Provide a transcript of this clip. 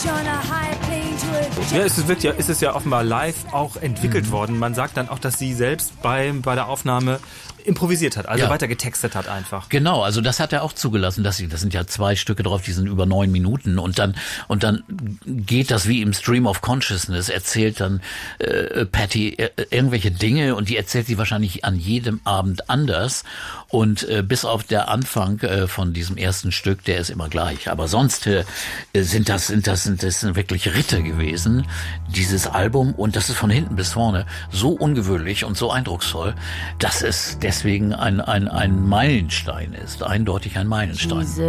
Ja, es ist ja offenbar live auch entwickelt worden. Man sagt dann auch, dass sie selbst bei der Aufnahme improvisiert hat, also weiter getextet hat einfach. Genau, also das hat er auch zugelassen, das sind ja 2 Stücke drauf, die sind über 9 Minuten und dann geht das wie im Stream of Consciousness, erzählt dann Patty irgendwelche Dinge und die erzählt sie wahrscheinlich an jedem Abend anders und bis auf der Anfang von diesem ersten Stück, der ist immer gleich, aber sonst sind das wirklich Ritte gewesen, dieses Album, und das ist von hinten bis vorne so ungewöhnlich und so eindrucksvoll, dass es deswegen ein Meilenstein ist, eindeutig ein Meilenstein.